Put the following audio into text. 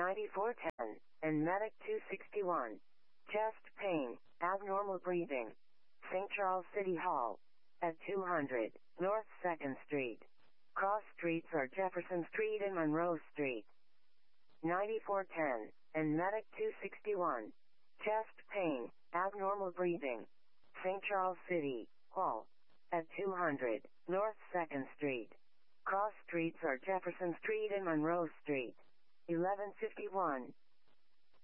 9410, and Medic 261. Chest pain, abnormal breathing. St. Charles City Hall. At 200 North 2nd Street. Cross streets are Jefferson Street and Monroe Street. 9410, and Medic 261. Chest pain, abnormal breathing. St. Charles City Hall. At 200 North 2nd Street. Cross streets are Jefferson Street and Monroe Street. 1151.